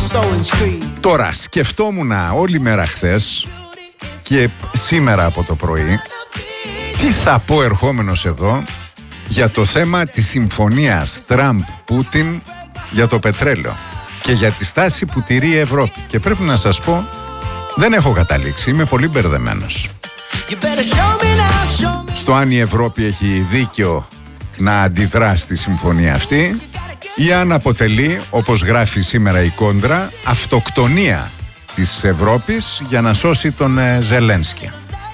Τώρα σκεφτόμουν όλη μέρα χθες και σήμερα από το πρωί τι θα πω ερχόμενος εδώ για το θέμα της συμφωνίας Τραμπ-Πούτιν για το πετρέλαιο και για τη στάση που τηρεί η Ευρώπη. Και πρέπει να σας πω, δεν έχω καταλήξει, είμαι πολύ μπερδεμένος στο αν η Ευρώπη έχει δίκιο να αντιδρά στη συμφωνία αυτή ή αν αποτελεί, όπως γράφει σήμερα η Κόντρα, αυτοκτονία της Ευρώπης για να σώσει τον Ζελένσκι.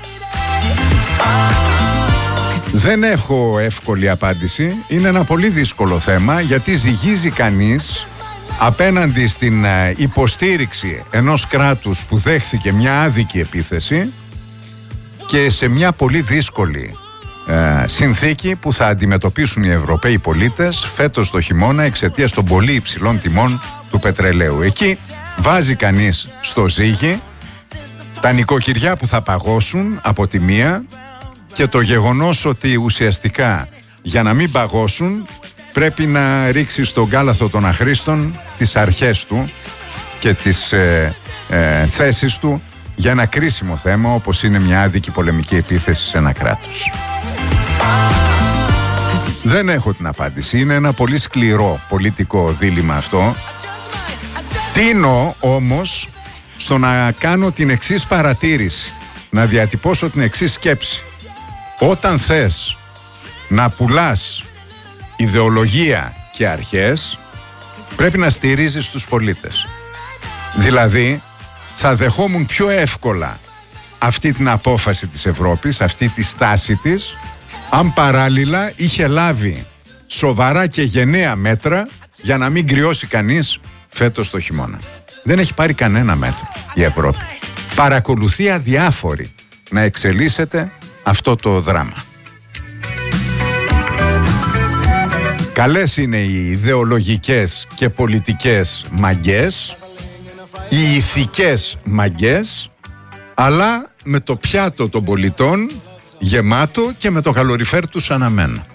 Δεν έχω εύκολη απάντηση. Είναι ένα πολύ δύσκολο θέμα, γιατί ζυγίζει κανείς απέναντι στην υποστήριξη ενός κράτους που δέχθηκε μια άδικη επίθεση και σε μια πολύ δύσκολη συνθήκη που θα αντιμετωπίσουν οι Ευρωπαίοι πολίτες φέτος το χειμώνα εξαιτίας των πολύ υψηλών τιμών του πετρελαίου. Εκεί βάζει κανείς στο ζύγι τα νοικοκυριά που θα παγώσουν από τη μία και το γεγονός ότι ουσιαστικά για να μην παγώσουν πρέπει να ρίξει στον κάλαθο των αχρήστων τις αρχές του και τις θέσεις του για ένα κρίσιμο θέμα όπως είναι μια άδικη πολεμική επίθεση σε ένα κράτος. Δεν έχω την απάντηση. Είναι ένα πολύ σκληρό πολιτικό δίλημμα αυτό. Τίνω όμως στο να κάνω την εξής παρατήρηση, να διατυπώσω την εξής σκέψη. Όταν θες να πουλάς ιδεολογία και αρχές, πρέπει να στηρίζεις τους πολίτες. Δηλαδή, θα δεχόμουν πιο εύκολα αυτή την απόφαση της Ευρώπης, αυτή τη στάση της, αν παράλληλα είχε λάβει σοβαρά και γενναία μέτρα για να μην κρυώσει κανείς φέτος το χειμώνα. Δεν έχει πάρει κανένα μέτρο η Ευρώπη. Παρακολουθεί αδιάφορη να εξελίσσεται αυτό το δράμα. Καλές είναι οι ιδεολογικές και πολιτικές μαγκές, οι ηθικές μαγκές, αλλά με το πιάτο των πολιτών γεμάτο και με το καλοριφέρ τους αναμένο.